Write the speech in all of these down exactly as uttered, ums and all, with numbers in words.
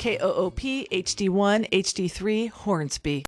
K O O P H D one H D three Hornsby.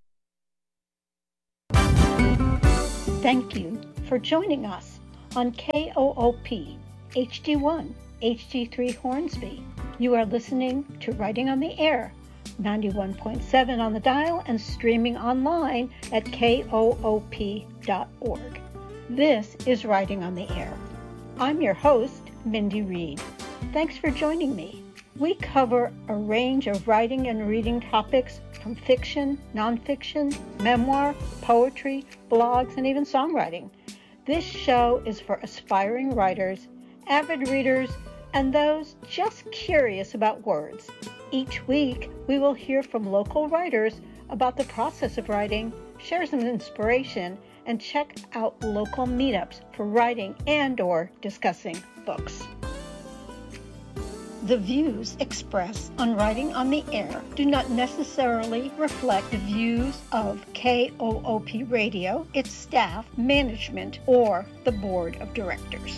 Thank you for joining us on K O O P H D one H D three Hornsby. You are listening to Writing on the Air, ninety-one point seven on the dial and streaming online at K O O P dot org. This is Writing on the Air. I'm your host, Mindy Reed. Thanks for joining me. We cover a range of writing and reading topics from fiction, nonfiction, memoir, poetry, blogs, and even songwriting. This show is for aspiring writers, avid readers, and those just curious about words. Each week, we will hear from local writers about the process of writing, share some inspiration, and check out local meetups for writing and or discussing books. The views expressed on Writing on the Air do not necessarily reflect the views of K O O P Radio, its staff, management, or the board of directors.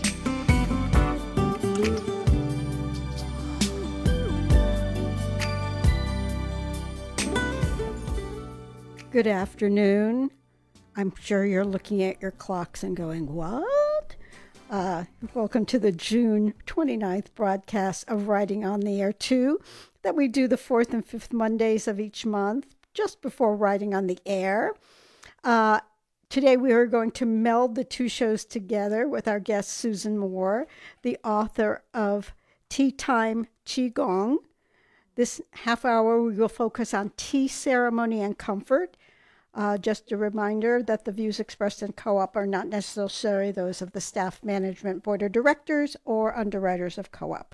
Good afternoon. I'm sure you're looking at your clocks and going, what? Uh, welcome to the June twenty-ninth broadcast of Writing on the Air two that we do the fourth and fifth Mondays of each month, just before Writing on the Air. Uh, today we are going to meld the two shows together with our guest Susan Moore, the author of Tea Time Qigong. This half hour we will focus on tea ceremony and comfort. Uh, just a reminder that the views expressed in Co-op are not necessarily those of the staff, management, board of directors, or underwriters of Co-op.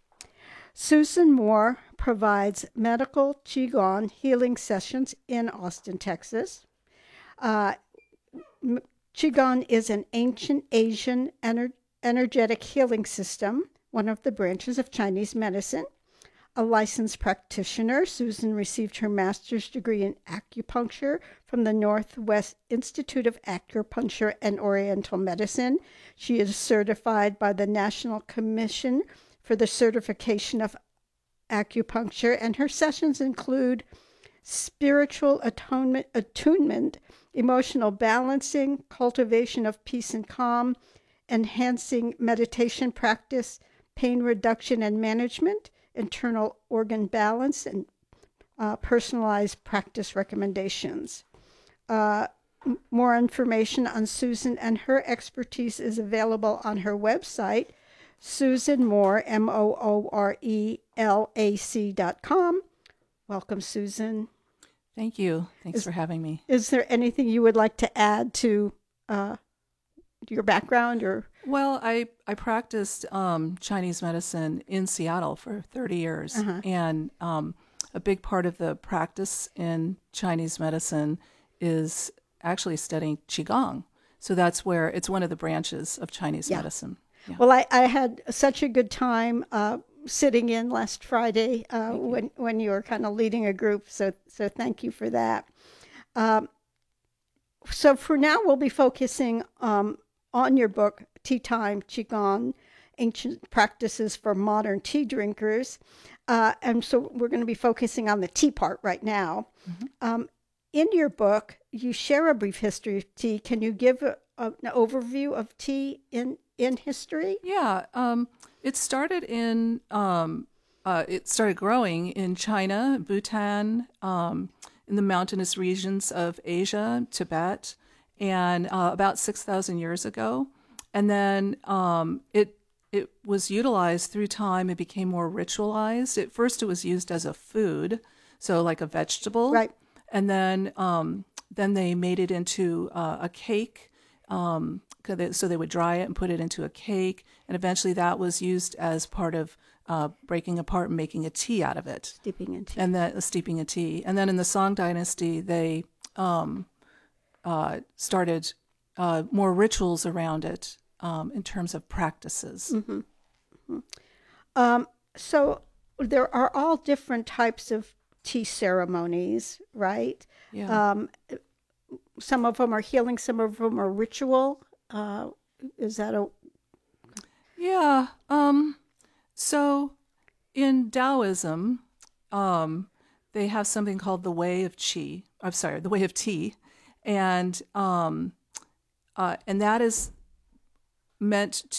Susan Moore provides medical Qigong healing sessions in Austin, Texas. Uh, Qigong is an ancient Asian ener- energetic healing system, one of the branches of Chinese medicine. A licensed practitioner, Susan received her master's degree in acupuncture from the Northwest Institute of Acupuncture and Oriental Medicine. She is certified by the National Commission for the Certification of Acupuncture, and her sessions include spiritual atonement, attunement, emotional balancing, cultivation of peace and calm, enhancing meditation practice, pain reduction and management, internal organ balance, and uh, personalized practice recommendations. Uh, m- more information on Susan and her expertise is available on her website, Susan Moore, M O O R E L A C dot com. Welcome, Susan. Thank you. Thanks Is, for having me. Is there anything you would like to add to uh, your background or? Well, I, I practiced um, Chinese medicine in Seattle for thirty years. Uh-huh. And um, a big part of the practice in Chinese medicine is actually studying Qigong. So that's where it's one of the branches of Chinese yeah. medicine. Yeah. Well, I, I had such a good time uh, sitting in last Friday uh, when, when you were kind of leading a group. So, so thank you for that. Um, so for now, we'll be focusing um, on your book, Tea Time Qigong, Ancient Practices for Modern Tea Drinkers. Uh, and so we're going to be focusing on the tea part right now. Mm-hmm. Um, in your book, you share a brief history of tea. Can you give a, a, an overview of tea in, in history? Yeah. Um, it started in, um, uh, it started growing in China, Bhutan, um, in the mountainous regions of Asia, Tibet, and uh, about six thousand years ago. And then um, it it was utilized through time. It became more ritualized. At first, it was used as a food, so like a vegetable. Right. And then um, then they made it into uh, a cake. Um, so they would dry it and put it into a cake. And eventually that was used as part of uh, breaking apart and making a tea out of it. Steeping in tea. And then uh, steeping a tea. And then in the Song Dynasty, they um, uh, started uh, more rituals around it. Um, in terms of practices. Mm-hmm. Mm-hmm. Um, so there are all different types of tea ceremonies, right? Yeah. Um, some of them are healing, some of them are ritual. Uh, is that a... Yeah. Um, so in Taoism, um, they have something called the Way of Qi. I'm sorry, the Way of Tea, and um, uh, and that is meant